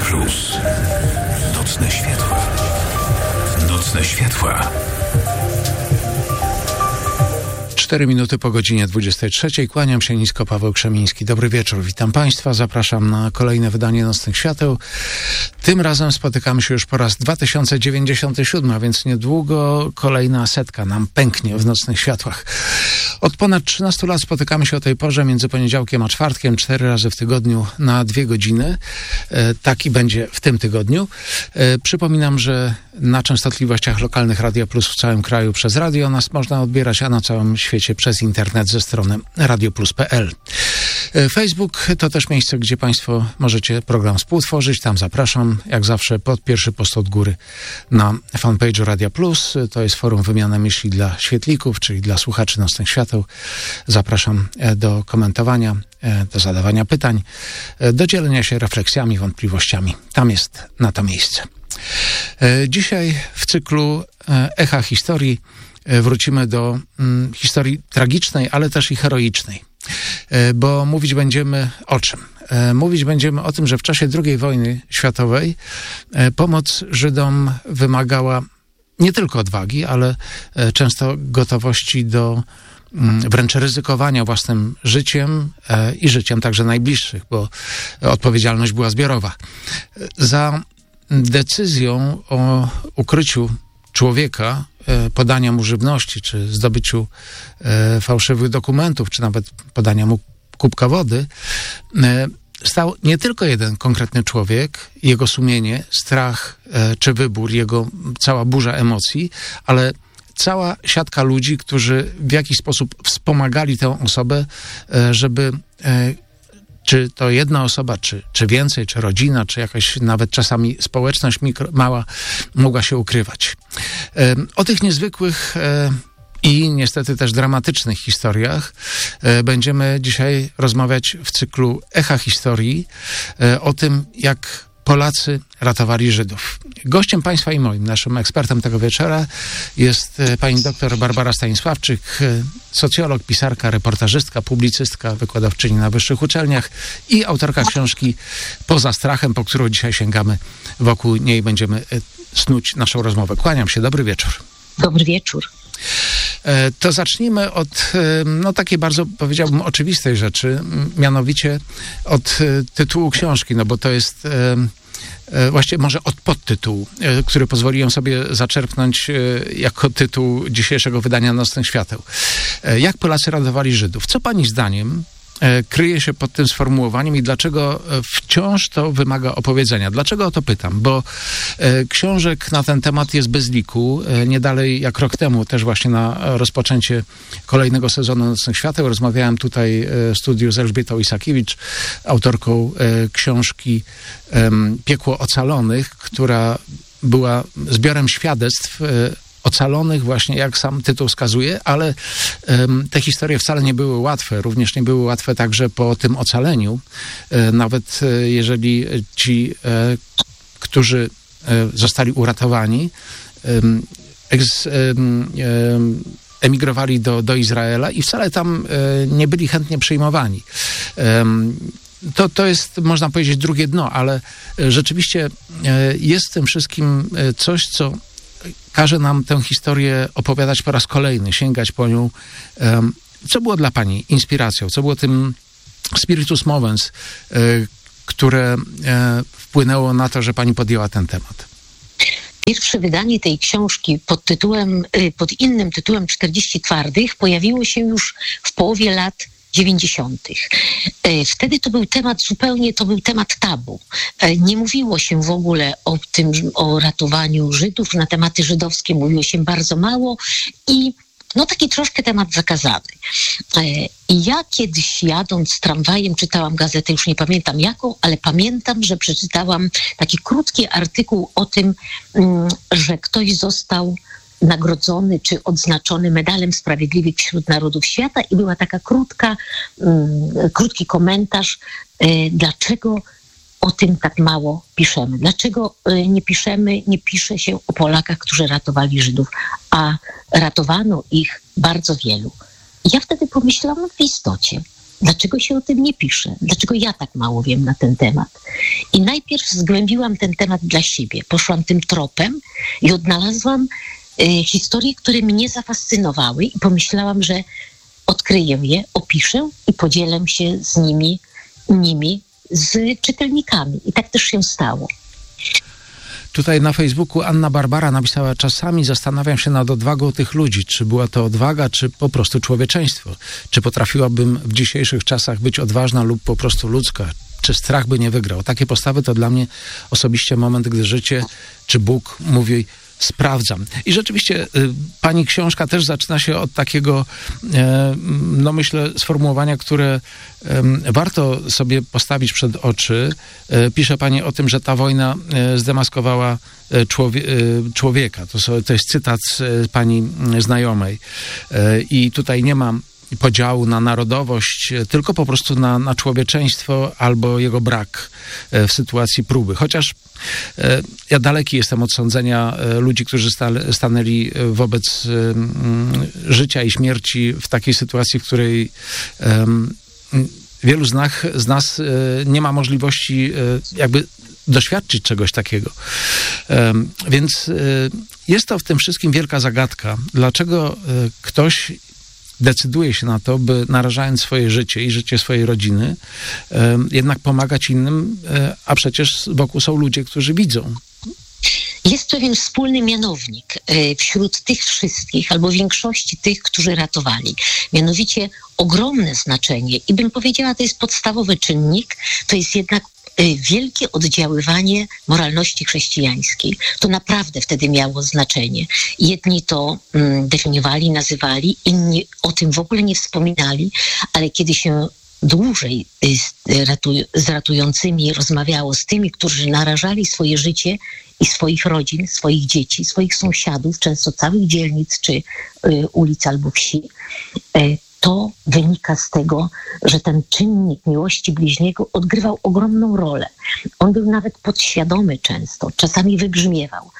Plus. Nocne światła. Nocne światła. 4 minuty po godzinie 23. Kłaniam się nisko, Paweł Krzemiński. Dobry wieczór, witam Państwa. Zapraszam na kolejne wydanie Nocnych Świateł. Tym razem spotykamy się już po raz 2097, a więc niedługo kolejna setka nam pęknie w Nocnych Światłach. Od ponad 13 lat spotykamy się o tej porze między poniedziałkiem a czwartkiem, 4 razy w tygodniu na 2 godziny. Taki będzie w tym tygodniu. Przypominam, że na częstotliwościach lokalnych Radia Plus w całym kraju przez radio nas można odbierać, a na całym świecie przez internet ze strony radioplus.pl. Facebook to też miejsce, gdzie Państwo możecie program współtworzyć. Tam zapraszam, jak zawsze, pod pierwszy post od góry na fanpage'u Radia Plus. To jest forum wymiany myśli dla świetlików, czyli dla słuchaczy Nocnych Świateł. Zapraszam do komentowania, do zadawania pytań, do dzielenia się refleksjami, wątpliwościami. Tam jest na to miejsce. Dzisiaj w cyklu Echa Historii wrócimy do historii tragicznej, ale też i heroicznej. Bo mówić będziemy o czym? Mówić będziemy o tym, że w czasie II wojny światowej pomoc Żydom wymagała nie tylko odwagi, ale często gotowości do wręcz ryzykowania własnym życiem i życiem także najbliższych, bo odpowiedzialność była zbiorowa. Za decyzją o ukryciu człowieka, podania mu żywności, czy zdobyciu fałszywych dokumentów, czy nawet podania mu kubka wody, stał nie tylko jeden konkretny człowiek, jego sumienie, strach czy wybór, jego cała burza emocji, ale cała siatka ludzi, którzy w jakiś sposób wspomagali tę osobę, żeby czy to jedna osoba, czy więcej, czy rodzina, czy jakaś nawet czasami społeczność mała mogła się ukrywać. O tych niezwykłych i niestety też dramatycznych historiach będziemy dzisiaj rozmawiać w cyklu Echa Historii, o tym, jak Polacy ratowali Żydów. Gościem Państwa i moim, naszym ekspertem tego wieczora jest pani dr Barbara Stanisławczyk, socjolog, pisarka, reportażystka, publicystka, wykładowczyni na wyższych uczelniach i autorka książki Poza strachem, po którą dzisiaj sięgamy. Wokół niej będziemy snuć naszą rozmowę. Kłaniam się, dobry wieczór. Dobry wieczór. To zacznijmy od takiej bardzo, powiedziałbym, oczywistej rzeczy, mianowicie od tytułu książki, no bo to jest właściwie może od podtytułu, który pozwoliłem sobie zaczerpnąć jako tytuł dzisiejszego wydania Nocnych Świateł. Jak Polacy ratowali Żydów? Co pani zdaniem kryje się pod tym sformułowaniem i dlaczego wciąż to wymaga opowiedzenia? Dlaczego o to pytam? Bo książek na ten temat jest bez liku. Nie dalej jak rok temu, też właśnie na rozpoczęcie kolejnego sezonu Nocnych Świateł, rozmawiałem tutaj w studiu z Elżbietą Isakiewicz, autorką książki Piekło ocalonych, która była zbiorem świadectw ocalonych, właśnie jak sam tytuł wskazuje, ale te historie wcale nie były łatwe. Również nie były łatwe także po tym ocaleniu. Nawet jeżeli ci, którzy zostali uratowani, emigrowali do Izraela i wcale tam nie byli chętnie przyjmowani. To jest, można powiedzieć, drugie dno, ale rzeczywiście jest w tym wszystkim coś, co każe nam tę historię opowiadać po raz kolejny, sięgać po nią. Co było dla pani inspiracją? Co było tym spiritus movens, które wpłynęło na to, że pani podjęła ten temat? Pierwsze wydanie tej książki pod innym tytułem 40 twardych pojawiło się już w połowie lat 90. Wtedy to był temat tabu. Nie mówiło się w ogóle o ratowaniu Żydów. Na tematy żydowskie mówiło się bardzo mało i taki troszkę temat zakazany. I ja kiedyś jadąc tramwajem czytałam gazetę, już nie pamiętam jaką, ale pamiętam, że przeczytałam taki krótki artykuł o tym, że ktoś został nagrodzony czy odznaczony Medalem Sprawiedliwych wśród Narodów Świata i była taka krótki komentarz, dlaczego o tym tak mało piszemy. Dlaczego nie pisze się o Polakach, którzy ratowali Żydów, a ratowano ich bardzo wielu. I ja wtedy pomyślałam, w istocie, Dlaczego się o tym nie pisze? Dlaczego ja tak mało wiem na ten temat? I najpierw zgłębiłam ten temat dla siebie. Poszłam tym tropem i odnalazłam historie, które mnie zafascynowały i pomyślałam, że odkryję je, opiszę i podzielę się z nimi z czytelnikami. I tak też się stało. Tutaj na Facebooku Anna Barbara napisała: czasami zastanawiam się nad odwagą tych ludzi. Czy była to odwaga, czy po prostu człowieczeństwo? Czy potrafiłabym w dzisiejszych czasach być odważna lub po prostu ludzka? Czy strach by nie wygrał? Takie postawy to dla mnie osobiście moment, gdy życie czy Bóg mówi: sprawdzam. I rzeczywiście pani książka też zaczyna się od takiego, no myślę, sformułowania, które warto sobie postawić przed oczy. Pisze pani o tym, że ta wojna zdemaskowała człowieka. To jest cytat z pani znajomej. I tutaj nie ma podziału na narodowość, tylko po prostu na człowieczeństwo albo jego brak w sytuacji próby. Chociaż ja daleki jestem od sądzenia ludzi, którzy stanęli wobec życia i śmierci w takiej sytuacji, w której wielu z nas nie ma możliwości jakby doświadczyć czegoś takiego. Więc jest to w tym wszystkim wielka zagadka. Dlaczego ktoś decyduje się na to, by narażając swoje życie i życie swojej rodziny, jednak pomagać innym, a przecież wokół są ludzie, którzy widzą. Jest pewien wspólny mianownik wśród tych wszystkich, albo większości tych, którzy ratowali. Mianowicie ogromne znaczenie, i bym powiedziała, to jest podstawowy czynnik, to jest jednak wielkie oddziaływanie moralności chrześcijańskiej. To naprawdę wtedy miało znaczenie. Jedni to definiowali, nazywali, inni o tym w ogóle nie wspominali, ale kiedy się dłużej z ratującymi rozmawiało, z tymi, którzy narażali swoje życie i swoich rodzin, swoich dzieci, swoich sąsiadów, często całych dzielnic czy ulic albo wsi, to wynika z tego, że ten czynnik miłości bliźniego odgrywał ogromną rolę. On był nawet podświadomy często, czasami wybrzmiewał,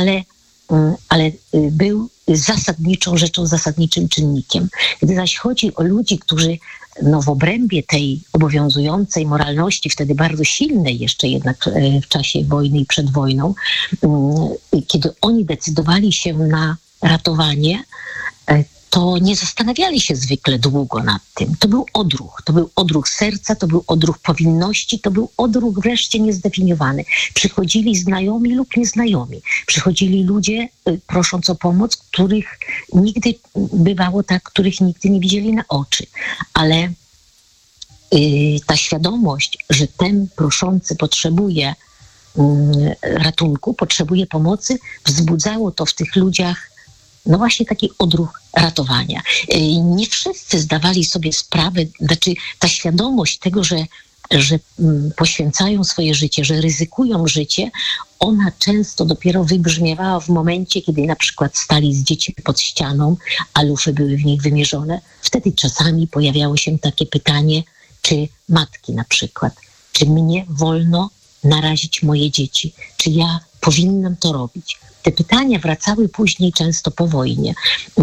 ale był zasadniczą rzeczą, zasadniczym czynnikiem. Gdy zaś chodzi o ludzi, którzy w obrębie tej obowiązującej moralności, wtedy bardzo silnej jeszcze jednak w czasie wojny i przed wojną, kiedy oni decydowali się na ratowanie, to nie zastanawiali się zwykle długo nad tym. To był odruch serca, to był odruch powinności, to był odruch wreszcie niezdefiniowany. Przychodzili znajomi lub nieznajomi. Przychodzili ludzie prosząc o pomoc, których nigdy bywało tak, których nigdy nie widzieli na oczy. Ale ta świadomość, że ten proszący potrzebuje ratunku, potrzebuje pomocy, wzbudzało to w tych ludziach właśnie taki odruch ratowania. Nie wszyscy zdawali sobie sprawę, znaczy ta świadomość tego, że poświęcają swoje życie, że ryzykują życie, ona często dopiero wybrzmiewała w momencie, kiedy na przykład stali z dziećmi pod ścianą, a lufy były w nich wymierzone. Wtedy czasami pojawiało się takie pytanie, czy matki na przykład, czy mnie wolno narazić moje dzieci, czy ja powinnam to robić. Te pytania wracały później często po wojnie,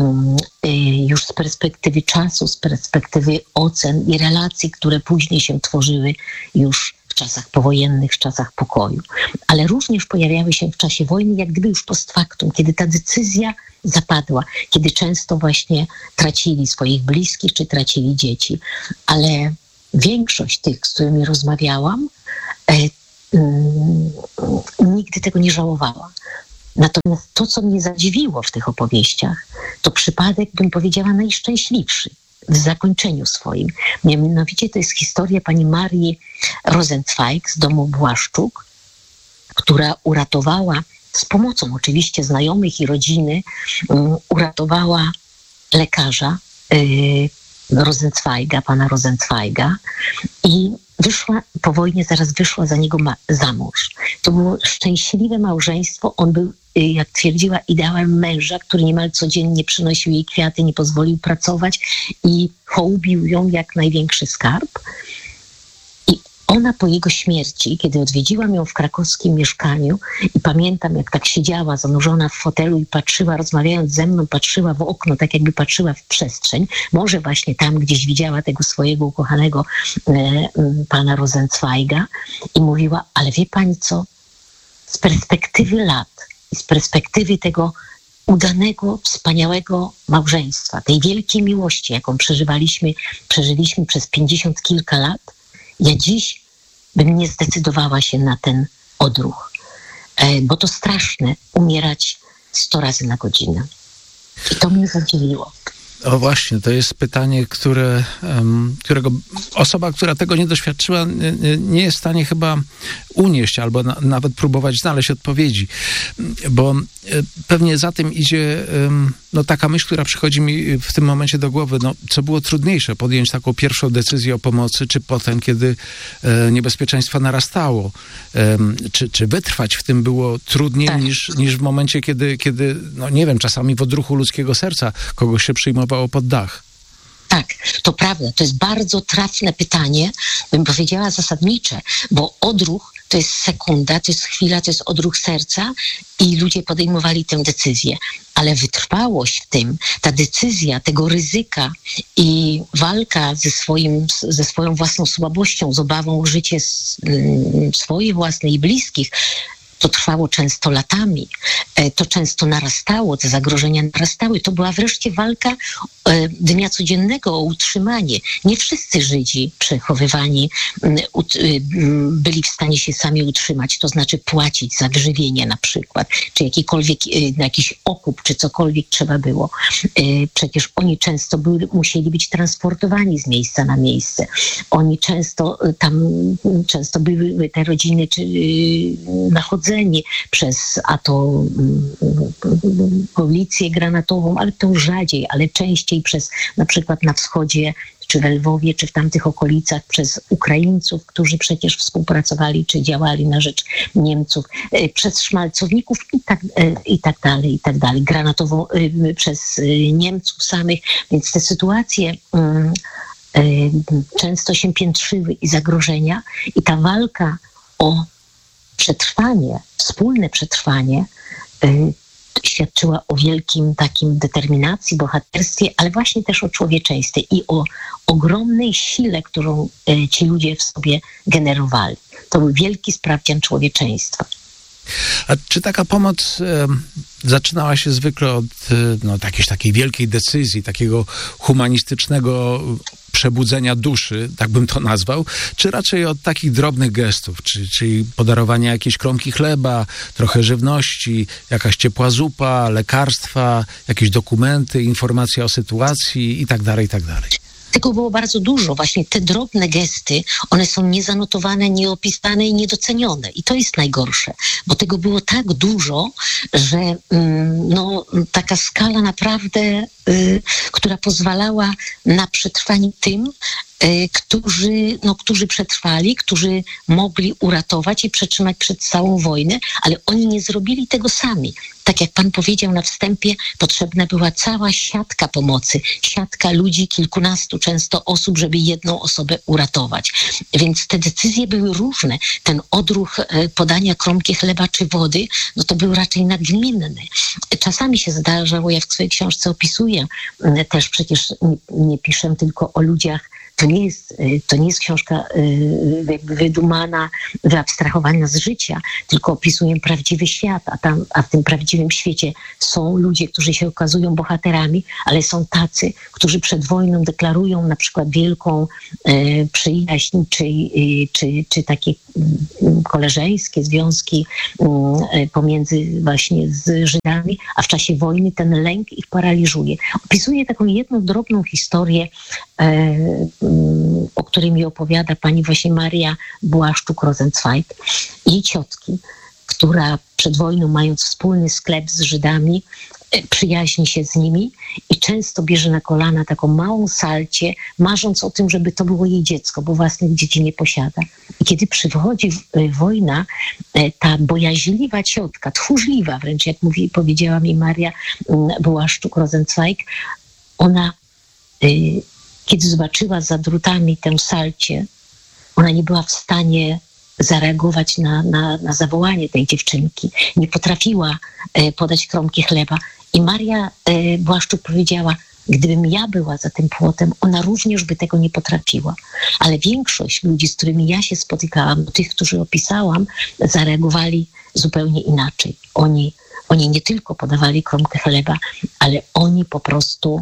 już z perspektywy czasu, z perspektywy ocen i relacji, które później się tworzyły już w czasach powojennych, w czasach pokoju. Ale również pojawiały się w czasie wojny, jak gdyby już post factum, kiedy ta decyzja zapadła, kiedy często właśnie tracili swoich bliskich, czy tracili dzieci. Ale większość tych, z którymi rozmawiałam, nigdy tego nie żałowała. Natomiast to, co mnie zadziwiło w tych opowieściach, to przypadek, bym powiedziała, najszczęśliwszy w zakończeniu swoim. Mianowicie to jest historia pani Marii Rosenzweig z domu Błaszczuk, która uratowała, z pomocą oczywiście znajomych i rodziny, uratowała lekarza Rosenzweiga, pana Rosenzweiga, i po wojnie zaraz wyszła za niego za mąż. To było szczęśliwe małżeństwo. On był, jak twierdziła, ideałem męża, który niemal codziennie przynosił jej kwiaty, nie pozwolił pracować i hołubił ją jak największy skarb. I ona po jego śmierci, kiedy odwiedziłam ją w krakowskim mieszkaniu i pamiętam, jak tak siedziała zanurzona w fotelu i patrzyła, rozmawiając ze mną, patrzyła w okno, tak jakby patrzyła w przestrzeń, może właśnie tam gdzieś widziała tego swojego ukochanego pana Rosenzweiga i mówiła, ale wie pani co, z perspektywy lat i z perspektywy tego udanego, wspaniałego małżeństwa, tej wielkiej miłości, jaką przeżyliśmy przez 50 kilka lat, ja dziś bym nie zdecydowała się na ten odruch, bo to straszne umierać 100 razy na godzinę. I to mnie zadziwiło. O właśnie, to jest pytanie, którego osoba, która tego nie doświadczyła, nie jest w stanie chyba unieść albo nawet próbować znaleźć odpowiedzi, bo pewnie za tym idzie taka myśl, która przychodzi mi w tym momencie do głowy, co było trudniejsze, podjąć taką pierwszą decyzję o pomocy, czy potem, kiedy niebezpieczeństwo narastało, czy wytrwać w tym było trudniej niż w momencie, kiedy nie wiem, czasami w odruchu ludzkiego serca kogoś się przyjmowało pod dach. Tak, to prawda. To jest bardzo trafne pytanie, bym powiedziała zasadnicze, bo odruch to jest sekunda, to jest chwila, to jest odruch serca i ludzie podejmowali tę decyzję. Ale wytrwałość w tym, ta decyzja tego ryzyka i walka ze swoją własną słabością, z obawą o życie swoje własne i bliskich, to trwało często latami, to często narastało, te zagrożenia narastały. To była wreszcie walka dnia codziennego o utrzymanie. Nie wszyscy Żydzi przechowywani byli w stanie się sami utrzymać, to znaczy płacić za wyżywienie na przykład, czy jakiś okup, czy cokolwiek trzeba było. Przecież oni często musieli być transportowani z miejsca na miejsce. Oni często były te rodziny nachodzeni przez policję granatową, ale to rzadziej, ale częściej przez na przykład na wschodzie, czy w Lwowie, czy w tamtych okolicach przez Ukraińców, którzy przecież współpracowali, czy działali na rzecz Niemców, przez szmalcowników i tak dalej, granatową przez Niemców samych, więc te sytuacje często się piętrzyły i zagrożenia i ta walka o przetrwanie, wspólne przetrwanie świadczyła o wielkim takim determinacji, bohaterstwie, ale właśnie też o człowieczeństwie i o ogromnej sile, którą ci ludzie w sobie generowali. To był wielki sprawdzian człowieczeństwa. A czy taka pomoc zaczynała się zwykle od jakiejś takiej wielkiej decyzji, takiego humanistycznego przebudzenia duszy, tak bym to nazwał, czy raczej od takich drobnych gestów, czyli podarowania jakiejś kromki chleba, trochę żywności, jakaś ciepła zupa, lekarstwa, jakieś dokumenty, informacje o sytuacji i tak dalej, i tak dalej. Tego było bardzo dużo. Właśnie te drobne gesty, one są niezanotowane, nieopisane i niedocenione. I to jest najgorsze, bo tego było tak dużo, że taka skala naprawdę, która pozwalała na przetrwanie tym, którzy przetrwali, którzy mogli uratować i przetrzymać przed całą wojnę, ale oni nie zrobili tego sami. Tak jak pan powiedział na wstępie, potrzebna była cała siatka pomocy, siatka ludzi, kilkunastu często osób, żeby jedną osobę uratować. Więc te decyzje były różne. Ten odruch podania kromki chleba czy wody, to był raczej nagminny. Czasami się zdarzało, ja w swojej książce opisuję, też przecież nie piszę tylko o ludziach. To nie jest książka wydumana, wyabstrahowana z życia, tylko opisuję prawdziwy świat, a w tym prawdziwym świecie są ludzie, którzy się okazują bohaterami, ale są tacy, którzy przed wojną deklarują na przykład wielką przyjaźń, czy takie koleżeńskie związki pomiędzy właśnie z Żydami, a w czasie wojny ten lęk ich paraliżuje. Opisuję taką jedną drobną historię, o której mi opowiada pani właśnie Maria Błaszczuk-Rosenzweig, jej ciotki, która przed wojną, mając wspólny sklep z Żydami, przyjaźni się z nimi i często bierze na kolana taką małą salcię, marząc o tym, żeby to było jej dziecko, bo własnych dzieci nie posiada. I kiedy przychodzi wojna, ta bojaźliwa ciotka, tchórzliwa wręcz, jak powiedziała mi Maria Błaszczuk-Rosenzweig, ona kiedy zobaczyła za drutami tę salcię, ona nie była w stanie zareagować na zawołanie tej dziewczynki. Nie potrafiła podać kromki chleba. I Maria Błaszczuk powiedziała, gdybym ja była za tym płotem, ona również by tego nie potrafiła. Ale większość ludzi, z którymi ja się spotykałam, tych, którzy opisałam, zareagowali zupełnie inaczej. Oni nie tylko podawali kromkę chleba, ale oni po prostu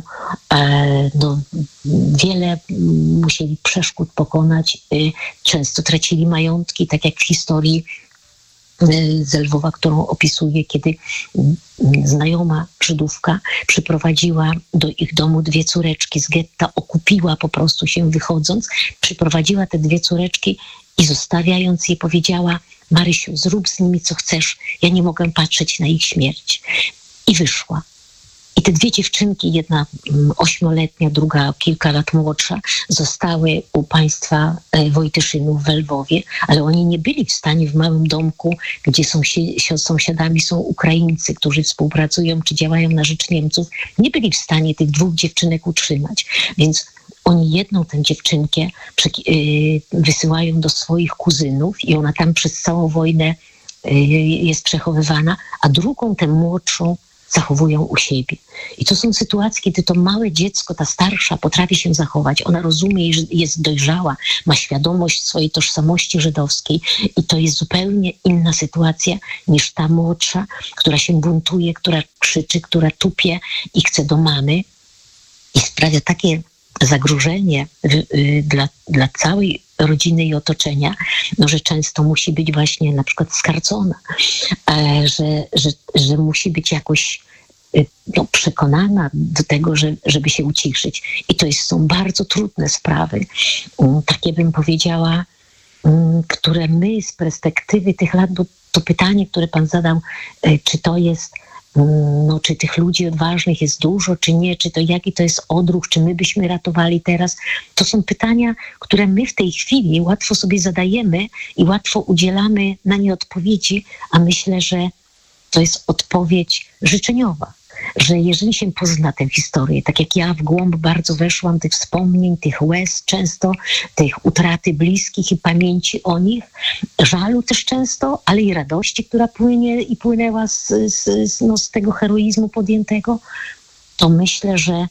wiele musieli przeszkód pokonać. Często tracili majątki, tak jak w historii z Lwowa, którą opisuję, kiedy znajoma Żydówka przyprowadziła do ich domu 2 córeczki z getta, okupiła po prostu się wychodząc, przyprowadziła te 2 córeczki i zostawiając je powiedziała: Marysiu, zrób z nimi co chcesz, ja nie mogę patrzeć na ich śmierć. I wyszła. I te 2 dziewczynki, jedna 8-letnia, druga kilka lat młodsza, zostały u państwa Wojtyszynów w Lwowie, ale oni nie byli w stanie w małym domku, gdzie sąsiadami są Ukraińcy, którzy współpracują czy działają na rzecz Niemców, nie byli w stanie tych 2 dziewczynek utrzymać. Więc oni jedną tę dziewczynkę wysyłają do swoich kuzynów i ona tam przez całą wojnę jest przechowywana, a drugą, tę młodszą, zachowują u siebie. I to są sytuacje, kiedy to małe dziecko, ta starsza, potrafi się zachować. Ona rozumie, że jest dojrzała, ma świadomość swojej tożsamości żydowskiej i to jest zupełnie inna sytuacja niż ta młodsza, która się buntuje, która krzyczy, która tupie i chce do mamy i sprawia takie zagrożenie dla całej rodziny i otoczenia, że często musi być właśnie na przykład skarcona, że musi być jakoś przekonana do tego, żeby się uciszyć. I to są bardzo trudne sprawy. Takie bym powiedziała, które my z perspektywy tych lat, bo to pytanie, które pan zadał, czy to jest czy tych ludzi odważnych jest dużo, czy nie, czy to jaki to jest odruch, czy my byśmy ratowali teraz. To są pytania, które my w tej chwili łatwo sobie zadajemy i łatwo udzielamy na nie odpowiedzi, a myślę, że to jest odpowiedź życzeniowa. Że jeżeli się pozna tę historię, tak jak ja w głąb bardzo weszłam tych wspomnień, tych łez często, tych utraty bliskich i pamięci o nich, żalu też często, ale i radości, która płynie i płynęła z tego heroizmu podjętego, to myślę, że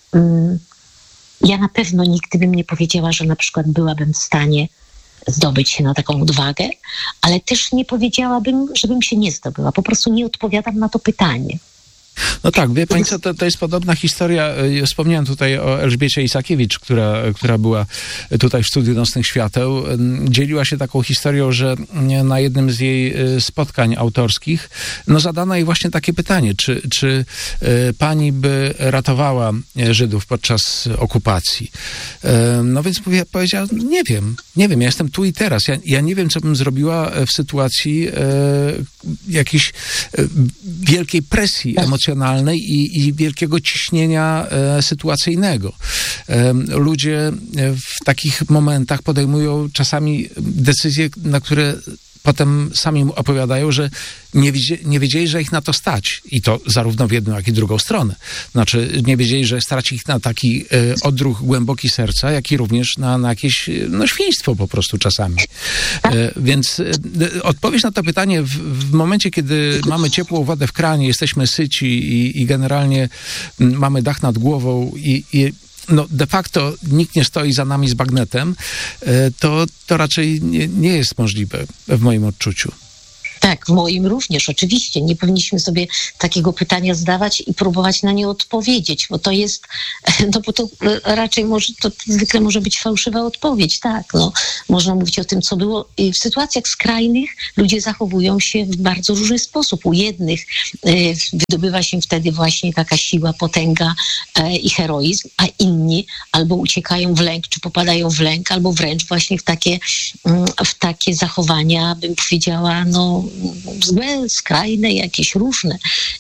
ja na pewno nigdy bym nie powiedziała, że na przykład byłabym w stanie zdobyć się na taką odwagę, ale też nie powiedziałabym, żebym się nie zdobyła. Po prostu nie odpowiadam na to pytanie. No tak, wie pani co, to jest podobna historia. Wspomniałem tutaj o Elżbiecie Isakiewicz, która była tutaj w Studiu Nocnych Świateł. Dzieliła się taką historią, że na jednym z jej spotkań autorskich zadano jej właśnie takie pytanie, czy pani by ratowała Żydów podczas okupacji. No więc powiedziała, nie wiem, ja jestem tu i teraz. Ja nie wiem, co bym zrobiła w sytuacji jakiejś wielkiej presji emocjonalnej i wielkiego ciśnienia sytuacyjnego. Ludzie w takich momentach podejmują czasami decyzje, na które potem sami opowiadają, że nie wiedzieli, że ich na to stać. I to zarówno w jedną, jak i drugą stronę. Znaczy, nie wiedzieli, że stać ich na taki odruch głęboki serca, jak i również na jakieś świństwo po prostu czasami. Więc odpowiedź na to pytanie w momencie, kiedy mamy ciepłą wodę w kranie, jesteśmy syci i generalnie mamy dach nad głową i de facto nikt nie stoi za nami z bagnetem, to raczej nie jest możliwe w moim odczuciu. Tak, w moim również, oczywiście. Nie powinniśmy sobie takiego pytania zdawać i próbować na nie odpowiedzieć, bo to jest, bo to raczej zwykle może być fałszywa odpowiedź, tak. Można mówić o tym, co było. I w sytuacjach skrajnych ludzie zachowują się w bardzo różny sposób. U jednych wydobywa się wtedy właśnie taka siła, potęga i heroizm, a inni albo uciekają w lęk, czy popadają w lęk, albo wręcz właśnie w takie zachowania, bym powiedziała, złe, skrajne, jakieś różne.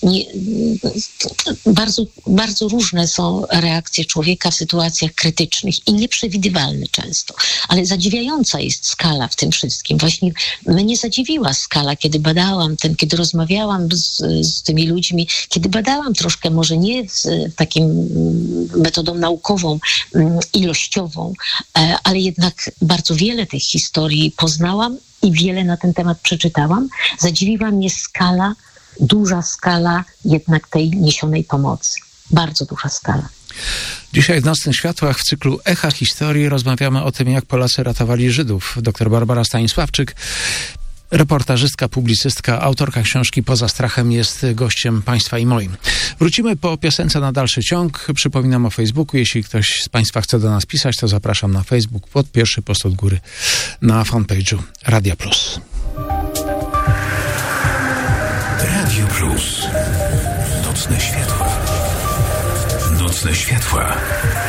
Bardzo, bardzo różne są reakcje człowieka w sytuacjach krytycznych i nieprzewidywalne często. Ale zadziwiająca jest skala w tym wszystkim. Właśnie mnie zadziwiła skala, kiedy badałam kiedy rozmawiałam z tymi ludźmi, kiedy badałam troszkę, może nie z takim metodą naukową, ilościową, ale jednak bardzo wiele tych historii poznałam i wiele na ten temat przeczytałam. Zadziwiła mnie skala, duża skala jednak tej niesionej pomocy. Bardzo duża skala. Dzisiaj w Nocnych Światłach w cyklu Echa Historii rozmawiamy o tym, jak Polacy ratowali Żydów. Dr Barbara Stanisławczyk, reportażystka, publicystka, autorka książki Poza strachem, jest gościem Państwa i moim. Wrócimy po piosence na dalszy ciąg. Przypominam o Facebooku. Jeśli ktoś z Państwa chce do nas pisać, to zapraszam na Facebook pod pierwszy post od góry na fanpage'u Radia Plus. Radio Plus. Nocne światła. Nocne światła.